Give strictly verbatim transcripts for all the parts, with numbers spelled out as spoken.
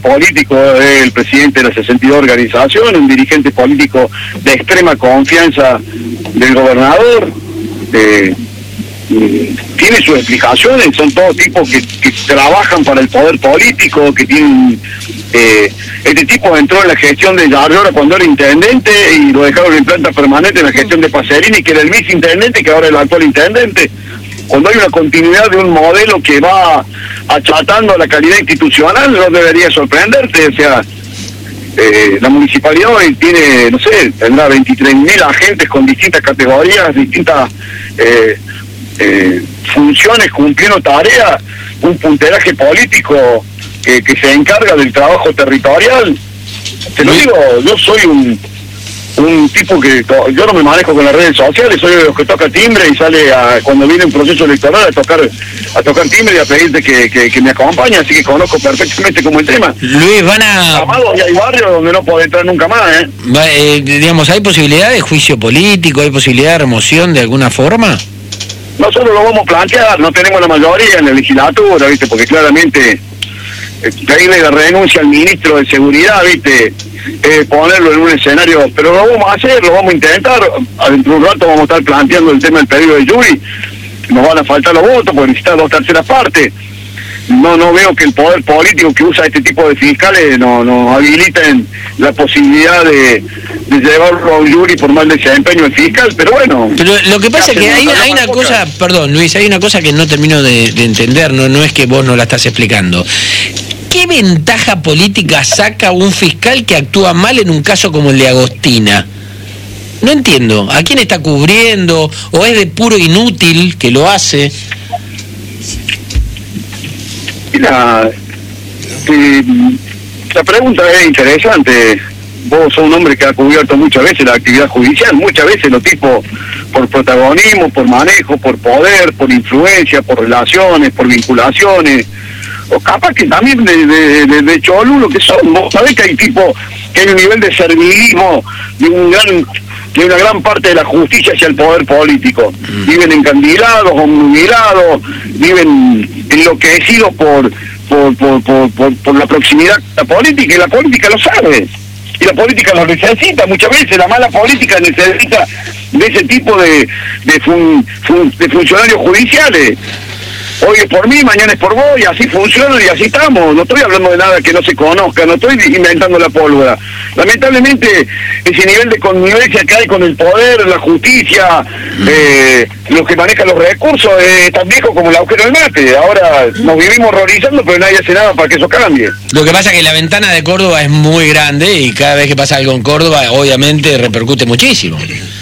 político, es el presidente de la sesenta y dos organización, un dirigente político de extrema confianza del gobernador, eh, tiene sus explicaciones, son todos tipos que, que trabajan para el poder político, que tienen... Eh, este tipo entró en la gestión de Yarlora cuando era intendente y lo dejaron en planta permanente en la gestión de Pacerini, que era el viceintendente, que ahora es el actual intendente. Cuando hay una continuidad de un modelo que va achatando la calidad institucional, no debería sorprenderte. O sea, eh, la municipalidad hoy tiene, no sé, tendrá veintitrés mil agentes con distintas categorías, distintas eh, eh, funciones, cumpliendo tareas, un punteraje político que, que se encarga del trabajo territorial. Te lo digo, yo soy un... un tipo que yo no me manejo con las redes sociales, soy de los que toca timbre y sale a, cuando viene un proceso electoral a tocar a tocar timbre y a pedirte que, que, que me acompañe, así que conozco perfectamente como el tema. Luis, van a... Amados, y hay barrios donde no puede entrar nunca más, ¿eh? Va, eh, digamos, ¿hay posibilidad de juicio político, hay posibilidad de remoción de alguna forma? Nosotros lo vamos a plantear, no tenemos la mayoría en la legislatura, ¿viste? Porque claramente eh, pedirle la renuncia al ministro de Seguridad, ¿viste? Eh, ponerlo en un escenario, pero lo vamos a hacer, lo vamos a intentar. Dentro de un rato vamos a estar planteando el tema del pedido de Yuri, nos van a faltar los votos porque necesita dos terceras partes. No no veo que el poder político que usa este tipo de fiscales nos no habiliten la posibilidad de, de llevarlo a un Yuri por mal desempeño del fiscal, pero bueno. Pero lo que pasa es que hay, hay una cosa, perdón Luis, hay una cosa que no termino de, de entender, no, no es que vos no la estás explicando. ¿Qué ventaja política saca un fiscal que actúa mal en un caso como el de Agostina? No entiendo. ¿A quién está cubriendo? ¿O es de puro inútil que lo hace? Mira, eh, la pregunta es interesante. Vos sos un hombre que ha cubierto muchas veces la actividad judicial, muchas veces los tipos por protagonismo, por manejo, por poder, por influencia, por relaciones, por vinculaciones, o capaz que también de, de, de, de cholulo que son. Vos sabés que hay tipo, que hay un nivel de servilismo de un gran, de una gran parte de la justicia hacia el poder político. Mm. Viven encandilados, obnubilados, viven enloquecidos por por, por, por, por por la proximidad a la política, y la política lo sabe. Y la política lo necesita, muchas veces la mala política necesita de ese tipo de, de, fun, fun, de funcionarios judiciales. Hoy es por mí, mañana es por vos, y así funciona y así estamos. No estoy hablando de nada que no se conozca, no estoy inventando la pólvora. Lamentablemente, ese nivel de connivencia que hay con el poder, la justicia, eh, los que manejan los recursos, es eh, tan viejo como el agujero del mate. Ahora nos vivimos horrorizando, pero nadie hace nada para que eso cambie. Lo que pasa es que la ventana de Córdoba es muy grande y cada vez que pasa algo en Córdoba, obviamente repercute muchísimo.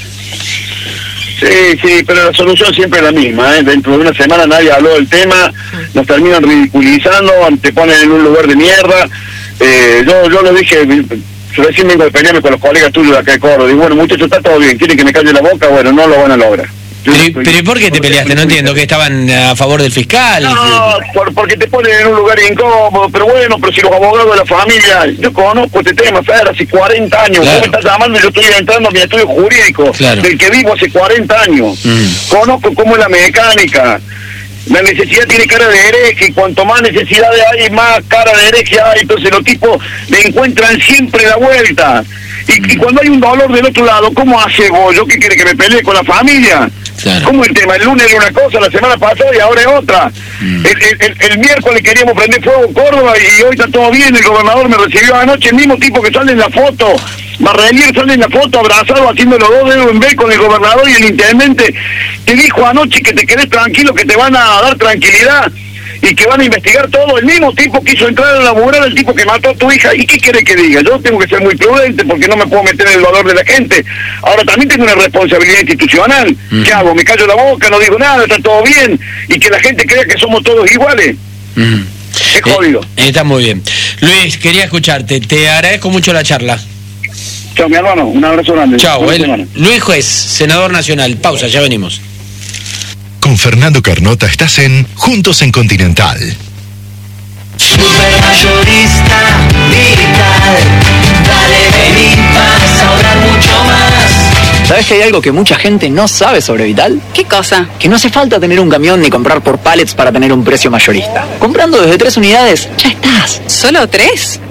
Sí, sí, pero la solución siempre es la misma, ¿eh? Dentro de una semana nadie habló del tema, nos terminan ridiculizando, te ponen en un lugar de mierda. Eh, yo yo lo dije, yo recién vengo de pelearme con los colegas tuyos de acá de Córdoba, digo, bueno, muchachos, está todo bien, quieren que me calle la boca, bueno, no lo van a lograr. Pero, pero ¿y por qué te peleaste? No entiendo, que estaban a favor del fiscal. No, por, porque te ponen en un lugar incómodo, pero bueno, pero si los abogados de la familia, yo conozco este tema, Fer, hace cuarenta años, claro. Vos me estás llamando y yo estoy entrando a mi estudio jurídico, claro, del que vivo hace cuarenta años, mm. Conozco cómo es la mecánica. La necesidad tiene cara de hereje, y cuanto más necesidades hay, más cara de hereje hay, entonces los tipos le encuentran siempre la vuelta. Y, mm. y cuando hay un dolor del otro lado, ¿cómo hace vos? ¿Yo qué quiere que me pelee con la familia? Claro. ¿Cómo el tema? El lunes era una cosa, la semana pasada y ahora es otra. Mm. El, el, el, el miércoles queríamos prender fuego en Córdoba y hoy está todo bien. El gobernador me recibió anoche, el mismo tipo que sale en la foto, Barrelier sale en la foto abrazado haciendo los dos dedos en B con el gobernador y el intendente. Te dijo anoche que te quedés tranquilo, que te van a dar tranquilidad y que van a investigar todo. El mismo tipo quiso entrar a laburar, el tipo que mató a tu hija. ¿Y qué quiere que diga? Yo tengo que ser muy prudente porque no me puedo meter en el dolor de la gente. Ahora también tengo una responsabilidad institucional. Mm. ¿Qué hago? ¿Me callo la boca? No digo nada, está todo bien. Y que la gente crea que somos todos iguales. Mm. Es jodido. Eh, está muy bien. Luis, quería escucharte. Te agradezco mucho la charla. Chao, mi hermano. Un abrazo grande. Chao. Luis Juez, senador nacional. Pausa, ya venimos. Con Fernando Carnota estás en Juntos en Continental. Supermayorista Vital, dale, vení, vas a ahorrar mucho más. ¿Sabes que hay algo que mucha gente no sabe sobre Vital? ¿Qué cosa? Que no hace falta tener un camión ni comprar por pallets para tener un precio mayorista. Comprando desde tres unidades, ya estás. ¿Solo tres?